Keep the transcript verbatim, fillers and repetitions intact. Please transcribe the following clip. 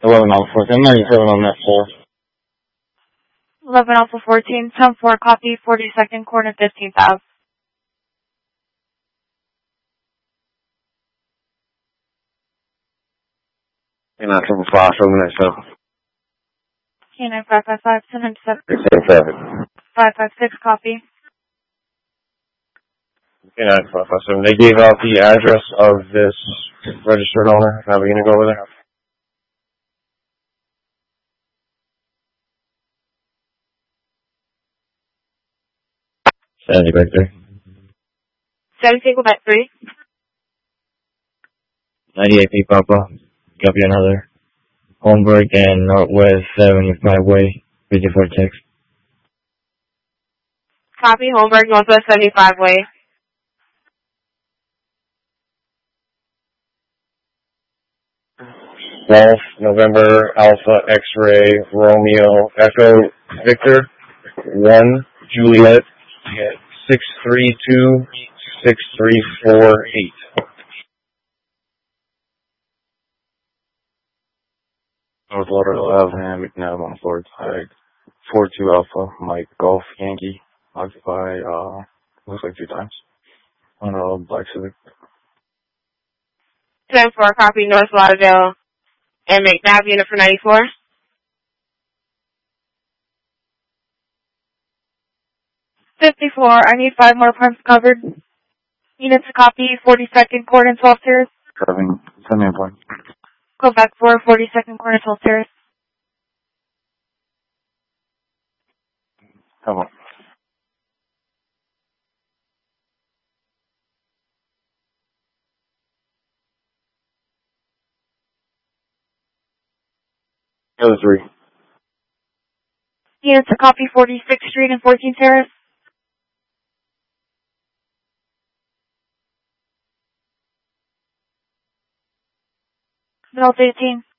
eleven Alpha fourteen, ninety-seven on that four. eleven Alpha fourteen, ten four, copy, forty-second corner, fifteenth Ave. K nine triple five, seven nine seven. K nine five five five, ten ninety-seven. six eight seven. five five six, copy. K nine five five seven. They gave out the address of this registered owner. Are we going to go over there? Sandy back there. seventy Quebec three. ninety-eight P Papa. Copy another. Holmberg and Northwest seventy-five Way. fifty-four text. Copy, Holmberg, Northwest seventy-five Way. Golf, November, Alpha, X-Ray, Romeo, Echo, Victor, one, Juliet, six three two, six three four eight. North Lauderdale Avenue, McNabb on Florida side, four two Alpha, Mike, Golf, Yankee, occupy, uh, looks like two times, on a Black Civic. ten four, copy, North Lauderdale and McNabb, unit for ninety-four. fifty-four, I need five more pumps covered. Units to copy, forty-second corner, twelve tiers. Seven, send me a point. Quebec four, forty-second corner, twelve tiers. Come on. The other three. Units to copy, forty-sixth Street and fourteenth Terrace. Middle eighteen.